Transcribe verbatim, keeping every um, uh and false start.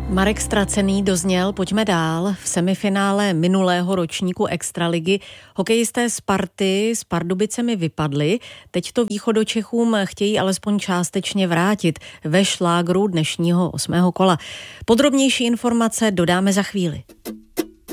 Marek Ztracený dozněl, pojďme dál. V semifinále minulého ročníku Extraligy hokejisté Sparty s Pardubicemi vypadli. Teď to Východočechům chtějí alespoň částečně vrátit ve šlágru dnešního osmého kola. Podrobnější informace dodáme za chvíli.